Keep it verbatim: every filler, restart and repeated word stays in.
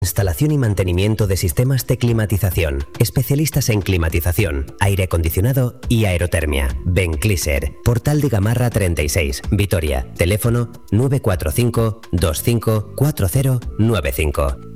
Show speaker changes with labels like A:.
A: Instalación y mantenimiento de sistemas de climatización. Especialistas en climatización, aire acondicionado y aerotermia. Bencliser, Portal de Gamarra treinta y seis, Vitoria. Teléfono nueve cuatro cinco, dos cinco cuatro cero nueve cinco.